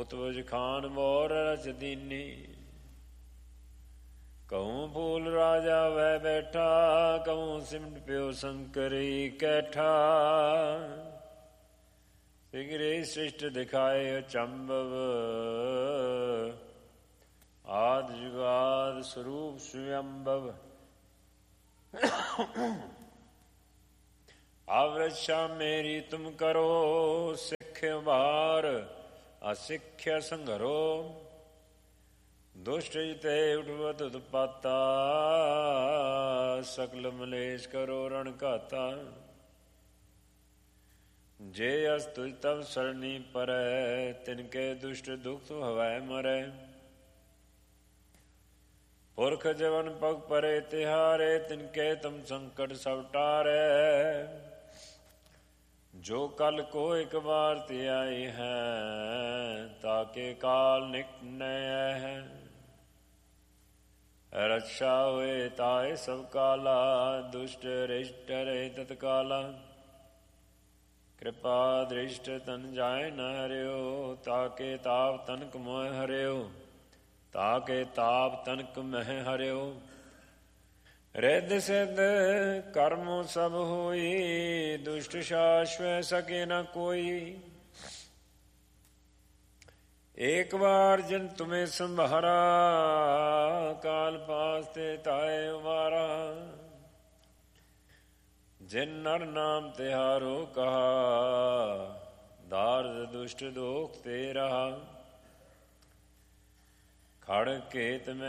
ਕੋਤਵਜ ਖਾਨ ਮੋਰ ਰਚ ਦੀਨੀ। कहूँ फूल राजा वह बैठा, कहूँ सिमट प्यो शंकरी कैठा। सिगरे सृष्ट दिखाए अचंभव, आद जुगाद स्वरूप स्वयंभव। आवृक्षा मेरी तुम करो, सिक्ख्य भार असिख्य संघरो। दुष्ट जिते उठवत उत्पाता, सकल मलेश करो रण घाता। जे अस तुझ तब सरनी परै, तिनके दुष्ट दुख हवै मरै। पुरख जवन पग परे तिहारे, तिनके तुम संकट सब टारै। जो कल को एक बार त्याई है, ताके काल निकट न है। रक्षा हुए ताए सब काला, दुष्ट रिष्ट रहे तत्काला। कृपा दृष्ट तन जाए न हरियो, ताके ताप तनक मोह हरियो। ताके ताप तनक मह हरियो। रिद्ध सिद्ध कर्म सब होई, दुष्ट शाश्वत सके न कोई। एक बार जिन तुम्हें संभारा, काल पास ते ताए उबारा। जिन नर नाम तिहारो कहा, दार्द दुष्ट दोख ते रहा। खड़ केत में